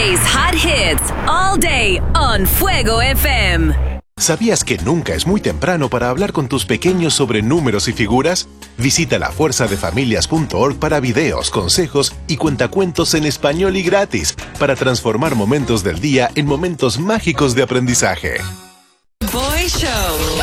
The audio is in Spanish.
Today's hot hits all day on Fuego FM. ¿Sabías que nunca es muy temprano para hablar con tus pequeños sobre números y figuras? Visita lafuerzadefamilias.org para videos, consejos y cuentacuentos en español y gratis para transformar momentos del día en momentos mágicos de aprendizaje. Boy Show.